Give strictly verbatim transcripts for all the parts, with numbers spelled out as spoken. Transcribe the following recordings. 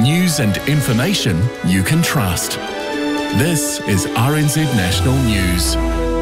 News and information you can trust. This is R N Z National News.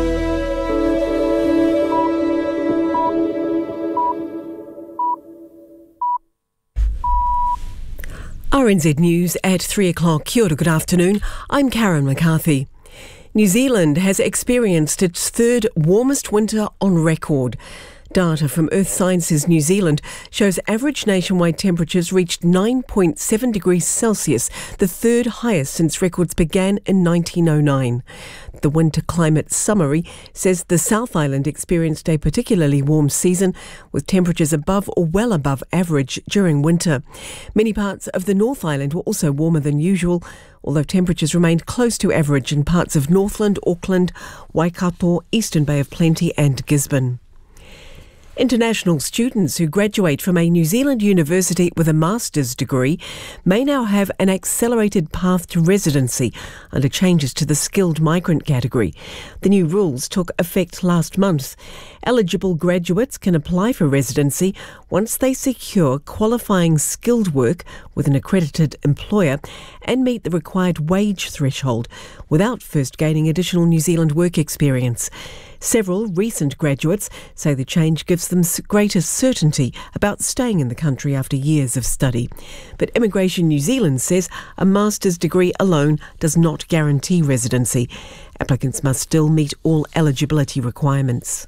R N Z News at three o'clock. Kia ora, good afternoon. I'm Karen McCarthy. New Zealand has experienced its third warmest winter on record. Data from Earth Sciences New Zealand shows average nationwide temperatures reached nine point seven degrees Celsius, the third highest since records began in nineteen oh nine. The Winter Climate Summary says the South Island experienced a particularly warm season, with temperatures above or well above average during winter. Many parts of the North Island were also warmer than usual, although temperatures remained close to average in parts of Northland, Auckland, Waikato, Eastern Bay of Plenty and Gisborne. International students who graduate from a New Zealand university with a master's degree may now have an accelerated path to residency under changes to the skilled migrant category. The new rules took effect last month. Eligible graduates can apply for residency once they secure qualifying skilled work with an accredited employer and meet the required wage threshold without first gaining additional New Zealand work experience. Several recent graduates say the change gives them greater certainty about staying in the country after years of study. But Immigration New Zealand says a master's degree alone does not guarantee residency. Applicants must still meet all eligibility requirements.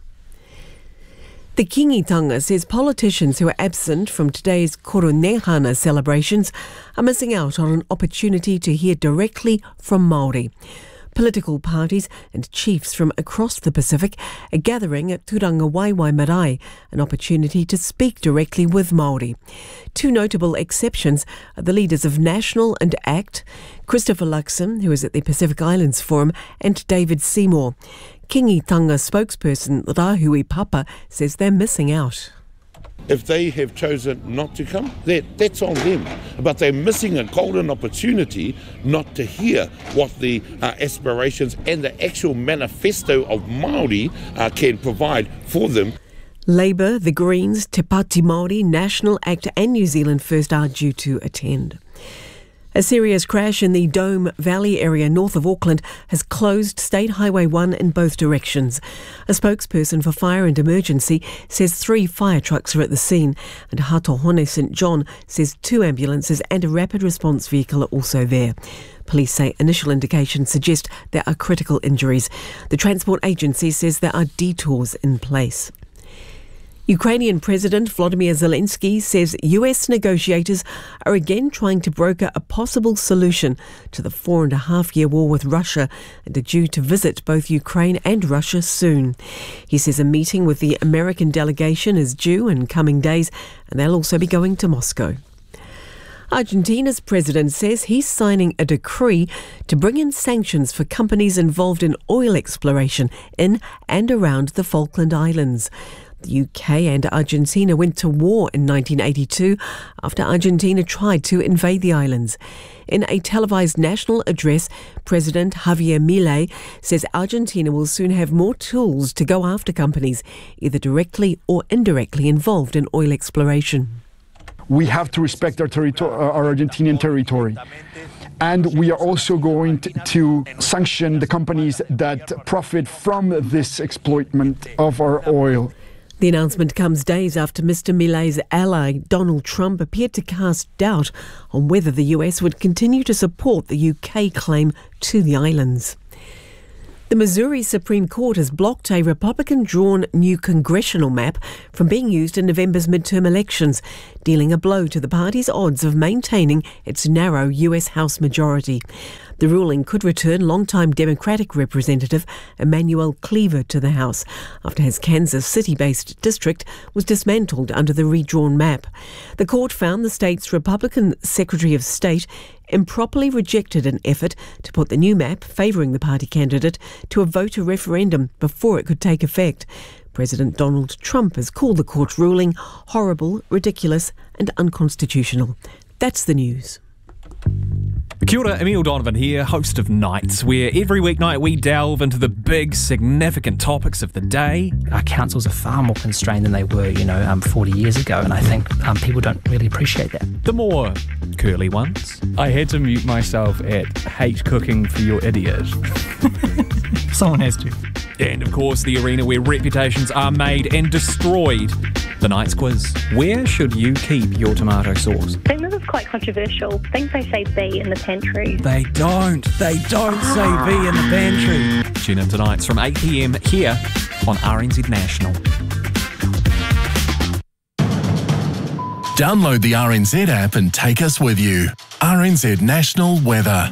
The Kingitanga says politicians who are absent from today's Koronehana celebrations are missing out on an opportunity to hear directly from Māori. Political parties and chiefs from across the Pacific are gathering at Turanga Waiwai Marae, an opportunity to speak directly with Māori. Two notable exceptions are the leaders of National and ACT, Christopher Luxon, who is at the Pacific Islands Forum, and David Seymour. Kingitanga spokesperson Rahui Papa says they're missing out. If they have chosen not to come, that, that's on them. But they're missing a golden opportunity not to hear what the uh, aspirations and the actual manifesto of Māori uh, can provide for them. Labour, the Greens, Te Pāti Māori, National, ACT and New Zealand First are due to attend. A serious crash in the Dome Valley area north of Auckland has closed State Highway one in both directions. A spokesperson for Fire and Emergency says three fire trucks are at the scene, and Hatohone Saint John says two ambulances and a rapid response vehicle are also there. Police say initial indications suggest there are critical injuries. The Transport Agency says there are detours in place. Ukrainian President Volodymyr Zelensky says U S negotiators are again trying to broker a possible solution to the four and a half year war with Russia and are due to visit both Ukraine and Russia soon. He says a meeting with the American delegation is due in coming days and they'll also be going to Moscow. Argentina's president says he's signing a decree to bring in sanctions for companies involved in oil exploration in and around the Falkland Islands. The U K and Argentina went to war in nineteen eighty-two after Argentina tried to invade the islands. In a televised national address, President Javier Milei says Argentina will soon have more tools to go after companies, either directly or indirectly involved in oil exploration. We have to respect our, territo- our Argentinian territory. And we are also going to, to sanction the companies that profit from this exploitment of our oil. The announcement comes days after Mister Milei's ally, Donald Trump, appeared to cast doubt on whether the U S would continue to support the U K claim to the islands. The Missouri Supreme Court has blocked a Republican-drawn new congressional map from being used in November's midterm elections, dealing a blow to the party's odds of maintaining its narrow U S House majority. The ruling could return longtime Democratic Representative Emanuel Cleaver to the House after his Kansas City-based district was dismantled under the redrawn map. The court found the state's Republican Secretary of State improperly rejected an effort to put the new map favouring the party candidate to a voter referendum before it could take effect. President Donald Trump has called the court ruling horrible, ridiculous and unconstitutional. That's the news. Kia ora, Emil Donovan here, host of Nights, where every weeknight we delve into the big, significant topics of the day. Our councils are far more constrained than they were, you know, um, forty years ago, and I think um, people don't really appreciate that. The more curly ones. I had to mute myself at hate cooking for your idiot. Someone has to. And of course, the arena where reputations are made and destroyed. The Knights quiz. Where should you keep your tomato sauce? I think this is quite controversial. I think they say B in the pantry. They don't. They don't say B in the pantry. Tune in tonight from eight p.m. here on R N Z National. Download the R N Z app and take us with you. R N Z National Weather.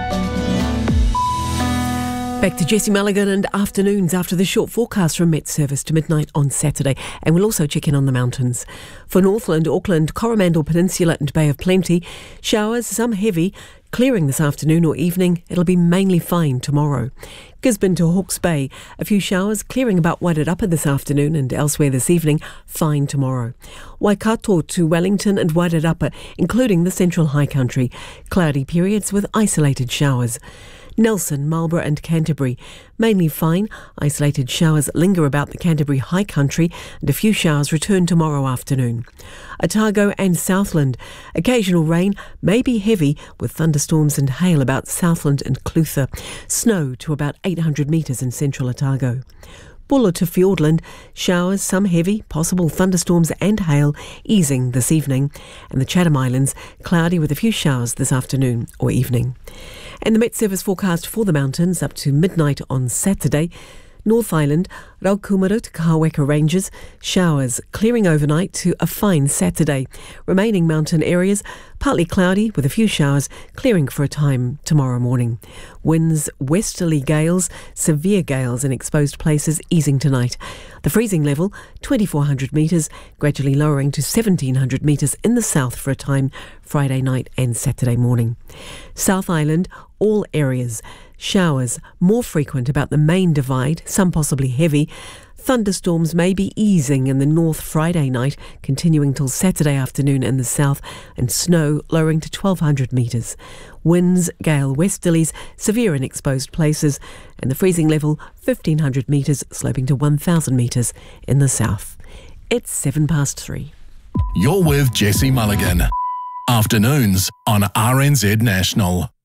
Back to Jessie Mulligan and afternoons after the short forecast from Met Service to midnight on Saturday. And we'll also check in on the mountains. For Northland, Auckland, Coromandel Peninsula and Bay of Plenty, showers, some heavy, clearing this afternoon or evening. It'll be mainly fine tomorrow. Gisborne to Hawke's Bay, a few showers, clearing about Wairarapa this afternoon and elsewhere this evening, fine tomorrow. Waikato to Wellington and Wairarapa, including the Central High Country, cloudy periods with isolated showers. Nelson, Marlborough and Canterbury, mainly fine. Isolated showers linger about the Canterbury High Country and a few showers return tomorrow afternoon. Otago and Southland, occasional rain, may be heavy with thunderstorms and hail about Southland and Clutha. Snow to about eight hundred metres in central Otago. Bulla to Fiordland, showers, some heavy, possible thunderstorms and hail, easing this evening. And the Chatham Islands, cloudy with a few showers this afternoon or evening. And the Met Service forecast for the mountains up to midnight on Saturday. North Island, Raukumara to Kahaweka Ranges, showers clearing overnight to a fine Saturday. Remaining mountain areas, partly cloudy with a few showers, clearing for a time tomorrow morning. Winds, westerly gales, severe gales in exposed places, easing tonight. The freezing level, twenty-four hundred metres, gradually lowering to seventeen hundred metres in the south for a time Friday night and Saturday morning. South Island, all areas, showers more frequent about the main divide, some possibly heavy. Thunderstorms may be easing in the north Friday night, continuing till Saturday afternoon in the south, and snow lowering to twelve hundred metres. Winds, gale westerlies, severe in exposed places, and the freezing level fifteen hundred metres, sloping to one thousand metres in the south. It's seven past three. You're with Jessie Mulligan. Afternoons on R N Z National.